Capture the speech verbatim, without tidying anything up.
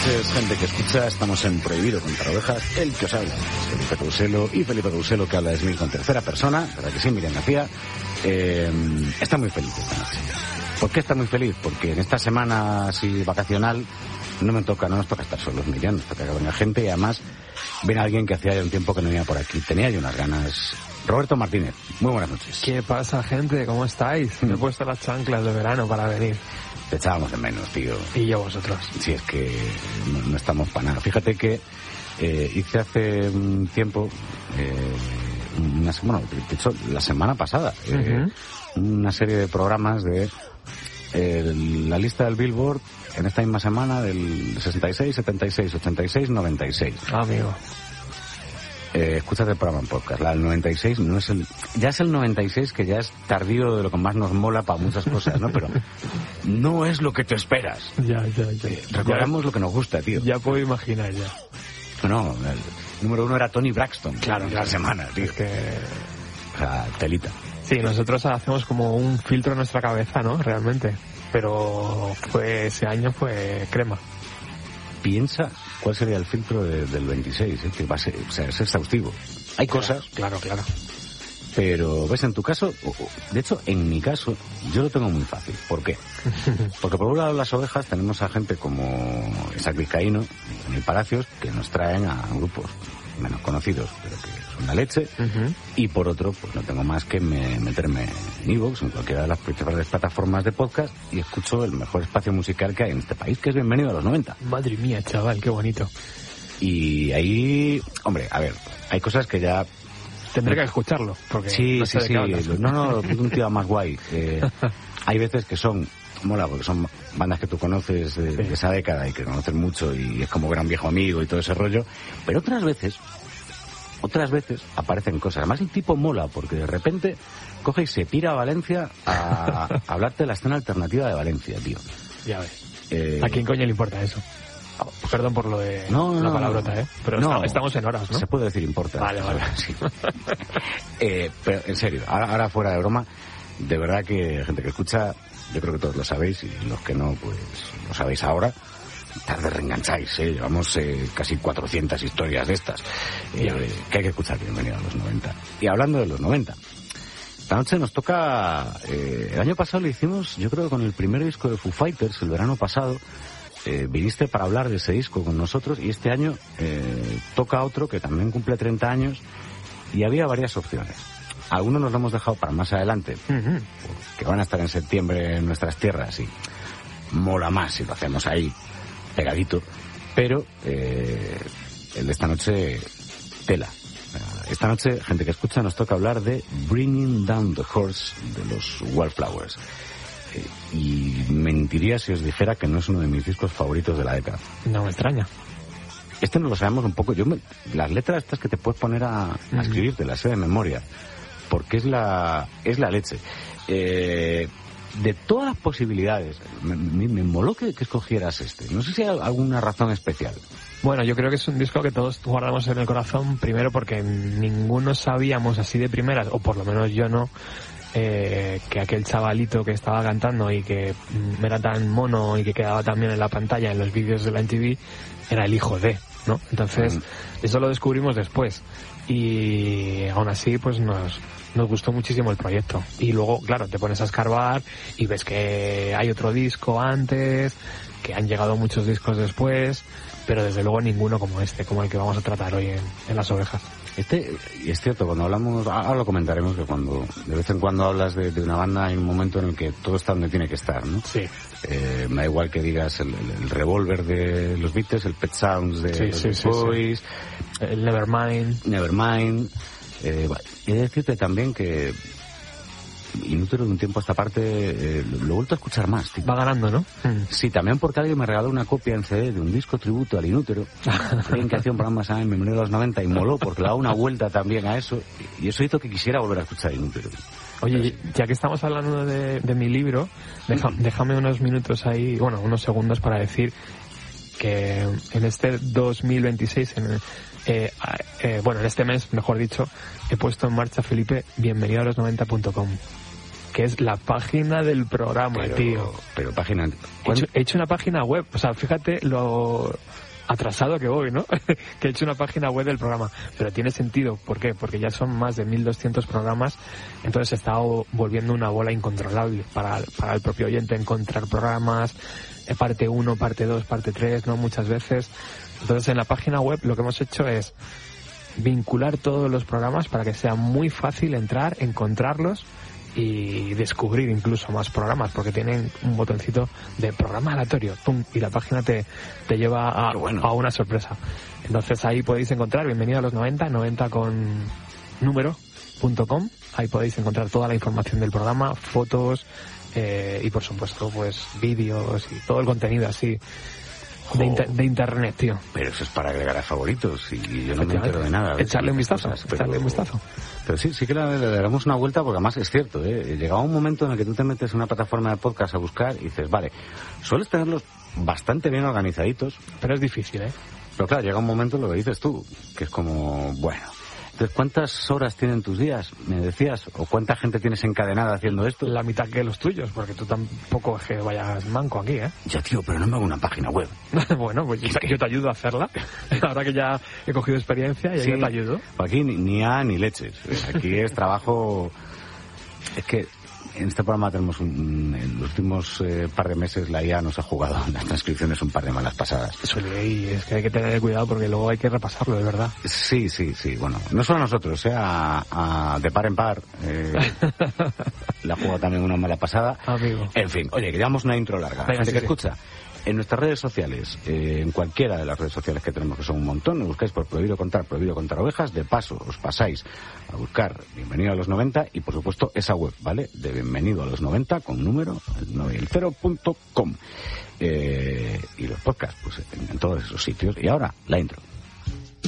noches, gente que escucha. Estamos en Prohibido contra Ovejas. El que os habla es Felipe Couselo, y Felipe Couselo, que habla es mí con tercera persona, ¿verdad que sí? Miriam García eh, está muy feliz esta noche. ¿Por qué está muy feliz? Porque en esta semana así vacacional no me toca, no nos toca estar solos, Miriam, nos toca que venga gente, y además viene alguien que hacía ya un tiempo que no venía por aquí. Tenía yo unas ganas. Roberto Martínez, muy buenas noches. ¿Qué pasa, gente? ¿Cómo estáis? Me he puesto las chanclas de verano para venir. Te echábamos de menos, tío. Y yo vosotros. Sí, es que no, no estamos para nada. Fíjate que eh, hice hace un tiempo, eh, una, bueno, de hecho, la semana pasada, eh, uh-huh. una serie de programas de eh, la lista del Billboard en esta misma semana del sesenta y seis, setenta y seis, ochenta y seis, noventa y seis. Ah, amigo. Eh, escúchate el programa en podcast. La del noventa y seis no es el... Ya es el noventa y seis, que ya es tardío de lo que más nos mola para muchas cosas, ¿no? Pero no es lo que te esperas. Ya, ya, ya. Eh, recordamos ya, lo que nos gusta, tío. Ya puedo imaginar, ya. No, el número uno era Tony Braxton. Claro, la semana, tío. Es que... O sea, telita. Sí, nosotros hacemos como un filtro en nuestra cabeza, ¿no? Realmente. Pero fue ese año fue crema. Piensa cuál sería el filtro de, del veintiséis, ¿eh? Que va a ser, o sea, es exhaustivo. Hay claro, cosas, claro, claro. Pero, ves, en tu caso, de hecho, en mi caso, yo lo tengo muy fácil. ¿Por qué? Porque por un lado, las ovejas, tenemos a gente como Isaac Vizcaíno, Daniel Palacios, que nos traen a grupos menos conocidos, pero que son la leche. Uh-huh. Y por otro, pues no tengo más que me, meterme en iVoox, en cualquiera de las principales plataformas de podcast, y escucho el mejor espacio musical que hay en este país, que es Bienvenido a los noventa. Madre mía, chaval, qué bonito. Y ahí, hombre, a ver, hay cosas que ya... Tendré que escucharlo, porque sí, no sé sí, de qué sí. No, no, un tío más guay. Eh, hay veces que son, mola, porque son bandas que tú conoces de, sí. de esa década y que conoces mucho y es como gran viejo amigo y todo ese rollo. Pero otras veces, otras veces aparecen cosas. Además el tipo mola, porque de repente coge y se pira a Valencia a, a hablarte de la escena alternativa de Valencia, tío. Ya ves. Eh, ¿A quién coño le importa eso? Perdón por lo de no, no, la palabrota, no, ¿eh? Pero no, estamos en horas, ¿no? Se puede decir importa. Vale, vale. Sí. eh, pero en serio, ahora, ahora fuera de broma, de verdad que gente que escucha, yo creo que todos lo sabéis, y los que no, pues lo sabéis ahora. Tarde reengancháis, ¿eh? Llevamos eh, casi cuatrocientas historias de estas. Eh, que hay que escuchar. Bienvenido a los noventa. Y hablando de los noventa, esta noche nos toca... Eh, el año pasado lo hicimos, yo creo, con el primer disco de Foo Fighters, el verano pasado. Eh, viniste para hablar de ese disco con nosotros, y este año eh, toca otro que también cumple treinta años, y había varias opciones. Algunos nos lo hemos dejado para más adelante, uh-huh. que van a estar en septiembre en nuestras tierras, y mola más si lo hacemos ahí pegadito, pero eh, el de esta noche, tela. Esta noche, gente que escucha, nos toca hablar de Bringing Down the Horse de los Wallflowers. Y mentiría si os dijera que no es uno de mis discos favoritos de la década. No me extraña. Este no lo sabemos un poco. Yo me, las letras estas que te puedes poner a, a escribir, te las sé de memoria, porque es la es la leche. Eh, de todas las posibilidades, me, me, me moló que, que escogieras este. No sé si hay alguna razón especial. Bueno, yo creo que es un disco que todos guardamos en el corazón, primero porque ninguno sabíamos así de primeras, o por lo menos yo no, Eh, que aquel chavalito que estaba cantando y que mm, era tan mono y que quedaba también en la pantalla en los vídeos de la M T V era el hijo de, ¿no? Entonces, mm. eso lo descubrimos después, y aún así pues nos, nos gustó muchísimo el proyecto. Y luego, claro, te pones a escarbar y ves que hay otro disco antes, que han llegado muchos discos después, pero desde luego ninguno como este, como el que vamos a tratar hoy en, en Las Ovejas. Este, y es cierto, cuando hablamos, ahora lo comentaremos, que cuando de vez en cuando hablas de, de una banda hay un momento en el que todo está donde tiene que estar, ¿no? Sí. Eh, me da igual que digas el, el, el Revolver de los Beatles, el Pet Sounds de sí, los sí, sí, Boys, sí. El Nevermind. Nevermind. Eh, he de decirte también que Inútero de un tiempo a esta parte eh, lo, lo he vuelto a escuchar más, tío. Va ganando, ¿no? Sí, también porque alguien me regaló una copia en C D de un disco tributo al Inútero, alguien que hacía un programa en Bienvenido a los noventa, y moló porque le daba una vuelta también a eso, y eso hizo que quisiera volver a escuchar Inútero. Oye, ya que estamos hablando de, de mi libro, deja, déjame unos minutos ahí, bueno, unos segundos para decir que en este dos mil veintiséis, en, eh, eh, bueno, en este mes, mejor dicho, he puesto en marcha, Felipe, bienvenido a los noventa punto com. que es la página del programa, pero, tío. Pero página... He hecho, he hecho una página web, o sea, fíjate lo atrasado que voy, ¿no? Que he hecho una página web del programa, pero tiene sentido. ¿Por qué? Porque ya son más de mil doscientos programas, entonces se está volviendo una bola incontrolable para, para el propio oyente encontrar programas, parte uno, parte dos, parte tres, ¿no? Muchas veces. Entonces en la página web lo que hemos hecho es vincular todos los programas para que sea muy fácil entrar, encontrarlos y descubrir incluso más programas, porque tienen un botoncito de programa aleatorio, pum, y la página te, te lleva a, bueno. a una sorpresa. Entonces ahí podéis encontrar Bienvenido a los noventa, noventa con número punto com, ahí podéis encontrar toda la información del programa, fotos eh, y por supuesto pues vídeos y todo el contenido así de, inter- de internet, tío. Pero eso es para agregar a favoritos y yo no me entero de nada. Echarle un vistazo, cosas, pero... echarle un vistazo. Pero sí, sí que le, le daremos una vuelta porque además es cierto, ¿eh? Llegaba un momento en el que tú te metes en una plataforma de podcast a buscar y dices, vale, sueles tenerlos bastante bien organizaditos. Pero es difícil, ¿eh? Pero claro, llega un momento en lo que dices tú, que es como, bueno... Entonces, ¿cuántas horas tienen tus días? Me decías, o cuánta gente tienes encadenada haciendo esto. La mitad que los tuyos, porque tú tampoco es que vayas manco aquí, ¿eh? Ya, tío, pero no me hago una página web. Bueno, pues yo, yo te ayudo a hacerla. Ahora que ya he cogido experiencia y sí, yo te ayudo. Aquí ni, ni A ni leches. Aquí es trabajo... Es que en este programa tenemos un, en los últimos eh, par de meses la I A nos ha jugado en las transcripciones un par de malas pasadas. Suele, y es que hay que tener cuidado porque luego hay que repasarlo, de verdad. Sí, sí, sí. Bueno, no solo a nosotros, eh, a, a de par en par. Eh, le ha jugado también una mala pasada. Amigo. En fin, oye, que llevamos una intro larga. Venga, Gente sí, que sí. escucha. En nuestras redes sociales, eh, en cualquiera de las redes sociales que tenemos, que son un montón, nos buscáis por Prohibido Contar, Prohibido Contar Ovejas. De paso, os pasáis a buscar Bienvenido a los noventa y, por supuesto, esa web, ¿vale? De Bienvenido a los noventa con número, el nueve y el cero punto com. Eh, y los podcasts, pues en, en todos esos sitios. Y ahora, la intro.